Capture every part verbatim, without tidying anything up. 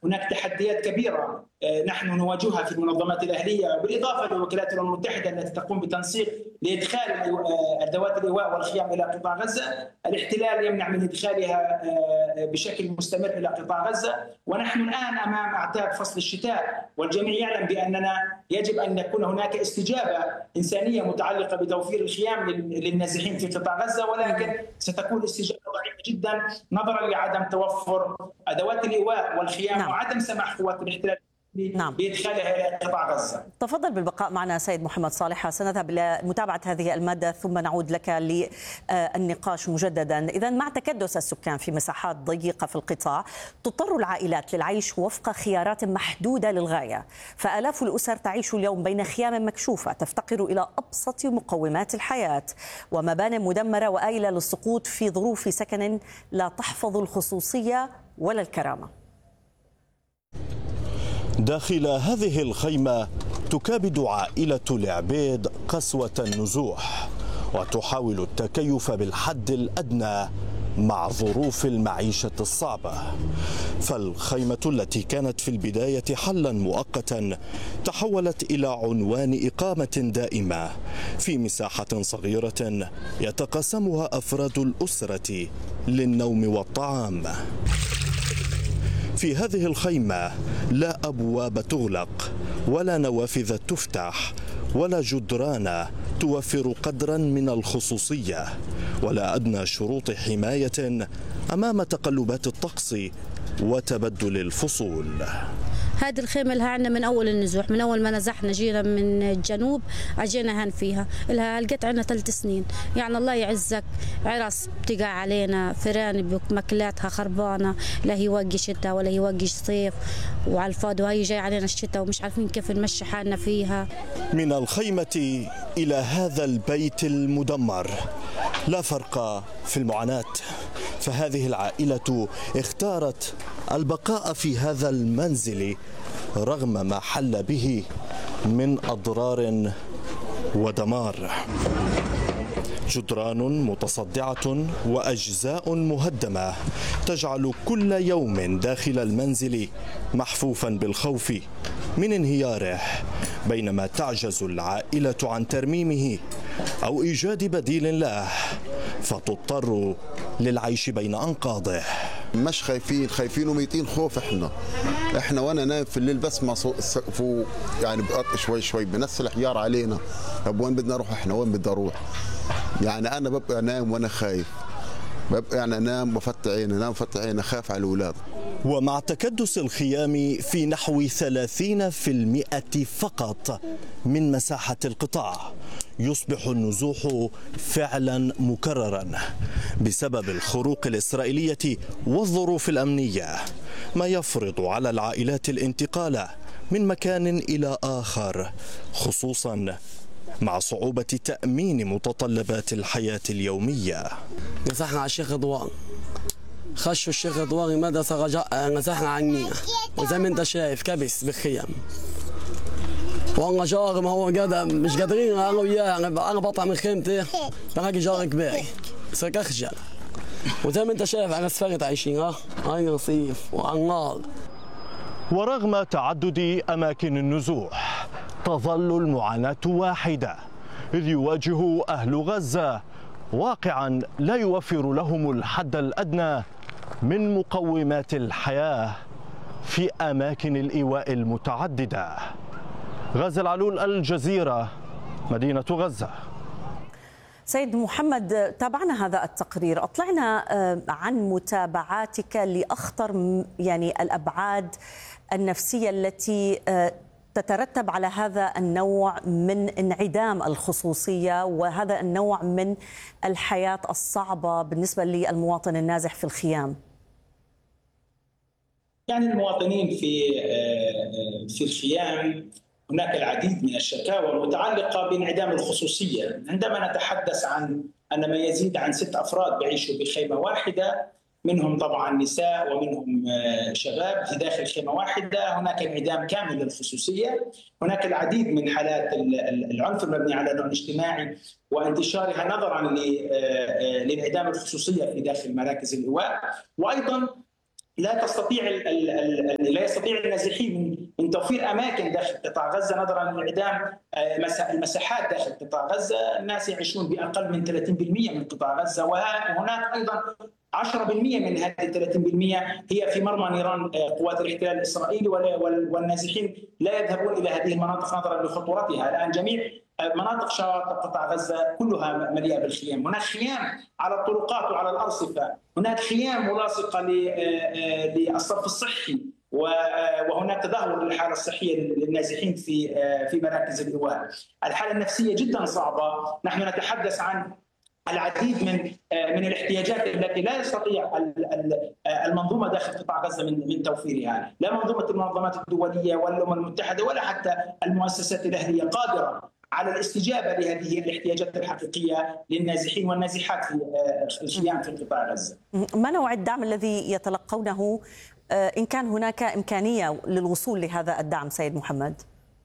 هناك تحديات كبيرة نحن نواجهها في المنظمات الأهلية، بالإضافة لوكالات الأمم المتحدة التي تقوم بتنسيق لإدخال أدوات الإيواء والخيام إلى قطاع غزة. الاحتلال يمنع من إدخالها بشكل مستمر إلى قطاع غزة، ونحن الآن أمام أعتاب فصل الشتاء، والجميع يعلم بأننا يجب أن يكون هناك استجابة إنسانية متعلقة بتوفير الخيام للنازحين في قطاع غزة، ولكن ستكون استجابة ضعيفة جدا نظرا لعدم توفر أدوات الإيواء والخيام نعم. وعدم سماح قوات الاحتلال نعم. بإدخالها إلى قطاع غزة. تفضل بالبقاء معنا سيد محمد صالح، سنذهب لمتابعة هذه المادة ثم نعود لك للنقاش مجددا. إذن مع تكدس السكان في مساحات ضيقة في القطاع تضطر العائلات للعيش وفق خيارات محدودة للغاية، فآلاف الأسر تعيش اليوم بين خيام مكشوفة تفتقر إلى أبسط مقومات الحياة ومبانٍ مدمرة وآيلة للسقوط في ظروف سكن لا تحفظ الخصوصية ولا الكرامة. داخل هذه الخيمة تكابد عائلة العبيد قسوة النزوح وتحاول التكيف بالحد الأدنى مع ظروف المعيشة الصعبة، فالخيمة التي كانت في البداية حلا مؤقتا تحولت إلى عنوان إقامة دائمة في مساحة صغيرة يتقاسمها أفراد الأسرة للنوم والطعام. في هذه الخيمة لا أبواب تغلق ولا نوافذ تفتح ولا جدران توفر قدرا من الخصوصية ولا أدنى شروط حماية أمام تقلبات الطقس وتبدل الفصول. هذه الخيمة لها عنا من أول النزوح، من أول ما نزحنا جينا من الجنوب أجينا هن فيها، لها لقيت عنا ثلاث سنين. يعني الله يعزك عرس بتقع علينا، فيران بمكلاتها خربانة، لا هي وقي شتاء ولا هي وقي صيف، وعلى الفاضي وهي جاي علينا الشتاء ومش عارفين كيف نمشي حالنا فيها. من الخيمة إلى هذا البيت المدمر لا فرق في المعاناة، فهذه العائلة اختارت البقاء في هذا المنزل رغم ما حل به من أضرار ودمار. جدران متصدعة وأجزاء مهدمة تجعل كل يوم داخل المنزل محفوفا بالخوف من انهياره، بينما تعجز العائلة عن ترميمه أو إيجاد بديل له فتضطر للعيش بين أنقاضه. مش خايفين، خايفين وميتين خوف. احنا احنا وانا نايم في الليل بسمع فوق يعني بقط شوي شوي بنزل حجار علينا. طب وين بدنا نروح احنا؟ وين بدي اروح؟ يعني انا ببقى نايم وانا خايف، ببقى يعني انام بفتح عيني، انام بفتح عيني، خاف على الاولاد. ومع تكدس الخيام في نحو ثلاثين بالمئة فقط من مساحة القطاع، يصبح النزوح فعلا مكررا بسبب الخروق الإسرائيلية والظروف الأمنية، ما يفرض على العائلات الانتقال من مكان إلى آخر، خصوصا مع صعوبة تأمين متطلبات الحياة اليومية. نزحنا على الشيخ رضوان، خشوا الشيخ رضوان مدرسة رجاء، نزحنا عنينا وزي ما انت شايف كبس بالخيام. والله جار ما هو قدم مش قادرين انا وياه، انا بطلع من خيمتي بلاقي جار كبير صرت اخجل، وزي ما انت شايف على اسفلت عايشين ها، هاي رصيف وعلى النار. ورغم تعدد أماكن النزوح تظل المعاناة واحدة، إذ يواجه أهل غزة واقعا لا يوفر لهم الحد الأدنى من مقومات الحياة في أماكن الإيواء المتعددة. غازي العلول، الجزيرة، مدينة غزة. سيد محمد، تابعنا هذا التقرير، أطلعنا عن متابعاتك لأخطر يعني الأبعاد النفسية التي تترتب على هذا النوع من انعدام الخصوصية وهذا النوع من الحياة الصعبة بالنسبة للمواطن النازح في الخيام. يعني المواطنين في في الخيام هناك العديد من الشكاوى المتعلقة بانعدام الخصوصية. عندما نتحدث عن أن ما يزيد عن ست أفراد يعيشوا بخيمة واحدة، منهم طبعا نساء ومنهم شباب في داخل خيمة واحدة، هناك انعدام كامل للخصوصية. هناك العديد من حالات العنف المبني على النوع الاجتماعي وانتشارها نظرا لانعدام الخصوصية في داخل مراكز الإيواء. وأيضا لا تستطيع ال ال ال لا يستطيع النازحين من توفير اماكن داخل قطاع غزه نظرا لانعدام المساحات داخل قطاع غزه. الناس يعيشون باقل من ثلاثين بالمئة من قطاع غزه، وهناك ايضا عشرة بالمئة من هذه ثلاثين بالمئة هي في مرمى نيران قوات الاحتلال الاسرائيلي، والنازحين لا يذهبون الى هذه المناطق نظرا لخطورتها. الان جميع مناطق شواطئ قطاع غزه كلها مليئه بالخيام، هناك خيام على الطرقات وعلى الارصفه، هناك خيام ملاصقه للصرف الصحي، وهناك تدهور للحاله الصحيه للنازحين في في مراكز الايواء. الحاله النفسيه جدا صعبه، نحن نتحدث عن العديد من من الاحتياجات التي لا يستطيع المنظومه داخل قطاع غزه من من توفيرها، لا منظومه المنظمات الدوليه ولا الامم المتحده ولا حتى المؤسسات الاهليه قادره على الاستجابه لهذه الاحتياجات الحقيقيه للنازحين والنازحات في الخيام في قطاع غزه. ما نوع الدعم الذي يتلقونه ان كان هناك امكانيه للوصول لهذا الدعم سيد محمد؟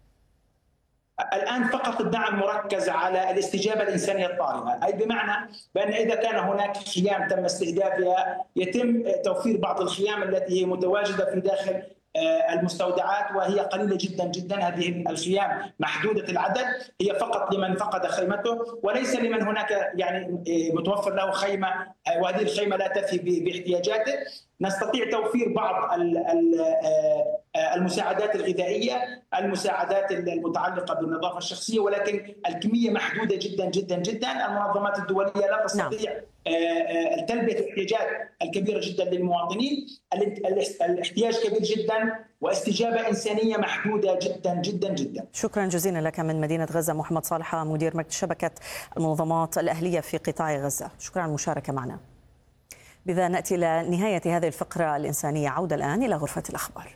الآن فقط الدعم مركز على الاستجابة الإنسانية الطارئة، أي بمعنى بأن إذا كان هناك خيام تم استهدافها يتم توفير بعض الخيام التي هي متواجدة في داخل المستودعات، وهي قليلة جدا جدا. هذه الخيام محدودة العدد، هي فقط لمن فقد خيمته وليس لمن هناك يعني متوفر له خيمة وهذه الخيمة لا تفي باحتياجاته. نستطيع توفير بعض المساعدات الغذائية، المساعدات المتعلقة بالنظافة الشخصية، ولكن الكمية محدودة جدا جدا جدا. المنظمات الدولية لا تستطيع تلبية الاحتياجات الكبيرة جدا للمواطنين، الاحتياج كبير جدا واستجابة إنسانية محدودة جدا جدا جدا. شكرا جزيلا لك من مدينة غزة محمد صالحة، مدير مركز شبكة المنظمات الأهلية في قطاع غزة. شكرا على المشاركة معنا. بذا نأتي إلى نهاية هذه الفقرة الإنسانية. عودة الآن إلى غرفة الأخبار.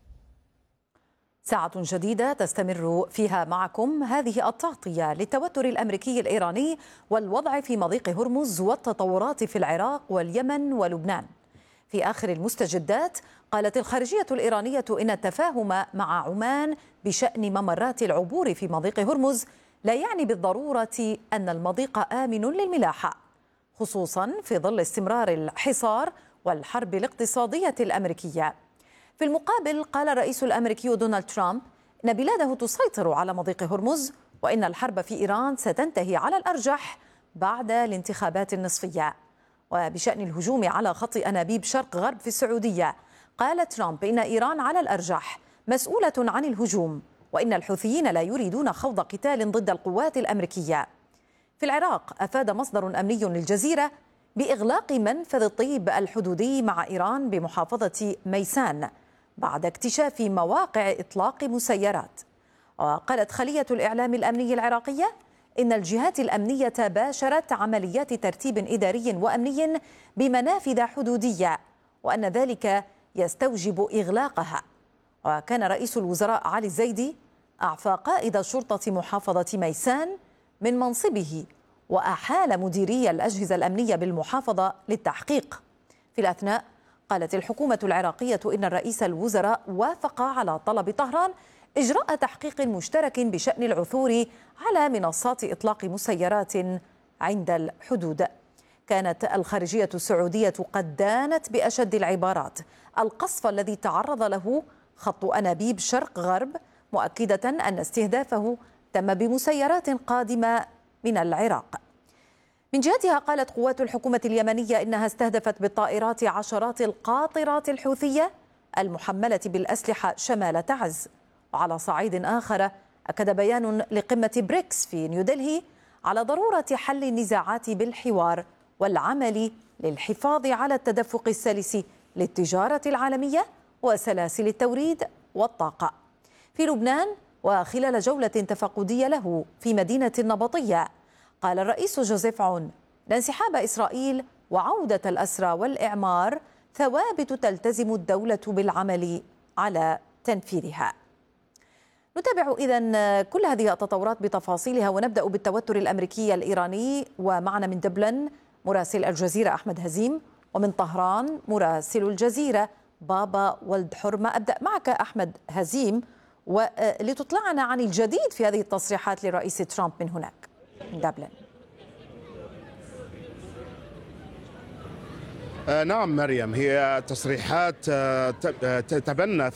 ساعة جديدة تستمر فيها معكم هذه التغطية للتوتر الأمريكي الإيراني والوضع في مضيق هرمز والتطورات في العراق واليمن ولبنان. في آخر المستجدات قالت الخارجية الإيرانية إن التفاهم مع عمان بشأن ممرات العبور في مضيق هرمز لا يعني بالضرورة أن المضيق آمن للملاحة، خصوصا في ظل استمرار الحصار والحرب الاقتصادية الأمريكية. في المقابل قال الرئيس الأمريكي دونالد ترامب إن بلاده تسيطر على مضيق هرمز وإن الحرب في إيران ستنتهي على الأرجح بعد الانتخابات النصفية. وبشأن الهجوم على خط أنابيب شرق غرب في السعودية قال ترامب إن إيران على الأرجح مسؤولة عن الهجوم وإن الحوثيين لا يريدون خوض قتال ضد القوات الأمريكية. في العراق أفاد مصدر أمني للجزيرة بإغلاق منفذ الطيب الحدودي مع إيران بمحافظة ميسان بعد اكتشاف مواقع إطلاق مسيرات. وقالت خلية الإعلام الأمني العراقية إن الجهات الأمنية باشرت عمليات ترتيب إداري وأمني بمنافذ حدودية وأن ذلك يستوجب إغلاقها. وكان رئيس الوزراء علي الزيدي أعفى قائد شرطة محافظة ميسان من منصبه وأحال مديري الأجهزة الأمنية بالمحافظة للتحقيق. في الأثناء قالت الحكومة العراقية إن رئيس الوزراء وافق على طلب طهران إجراء تحقيق مشترك بشأن العثور على منصات إطلاق مسيرات عند الحدود. كانت الخارجية السعودية قد دانت بأشد العبارات القصف الذي تعرض له خط أنابيب شرق غرب، مؤكدة أن استهدافه تم بمسيرات قادمة من العراق. من جهتها قالت قوات الحكومة اليمنية إنها استهدفت بالطائرات عشرات القاطرات الحوثية المحملة بالأسلحة شمال تعز. وعلى صعيد آخر أكد بيان لقمة بريكس في نيودلهي على ضرورة حل النزاعات بالحوار والعمل للحفاظ على التدفق السلس للتجارة العالمية وسلاسل التوريد والطاقة. في لبنان وخلال جولة تفقدية له في مدينة النبطية قال الرئيس جوزيف عون أن انسحاب إسرائيل وعودة الأسرى والإعمار ثوابت تلتزم الدولة بالعمل على تنفيذها. نتابع إذن كل هذه التطورات بتفاصيلها ونبدأ بالتوتر الأمريكي الإيراني. ومعنا من دبلن مراسل الجزيرة أحمد هزيم ومن طهران مراسل الجزيرة بابا ولد حرمة. أبدأ معك أحمد هزيم ولتطلعنا عن الجديد في هذه التصريحات للرئيس ترامب من هناك من دبلن. نعم مريم، هي تصريحات تتبنى